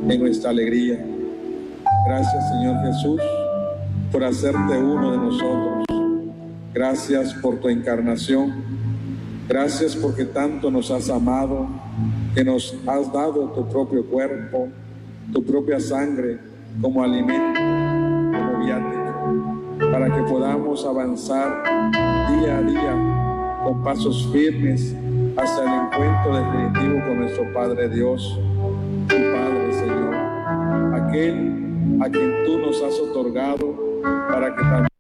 en nuestra alegría. Gracias, Señor Jesús, por hacerte uno de nosotros. Gracias por tu encarnación. Gracias porque tanto nos has amado, que nos has dado tu propio cuerpo, tu propia sangre como alimento, como viático, para que podamos avanzar día a día con pasos firmes hasta el encuentro definitivo con nuestro Padre Dios, tu Padre, Señor, aquel a quien tú nos has otorgado para que también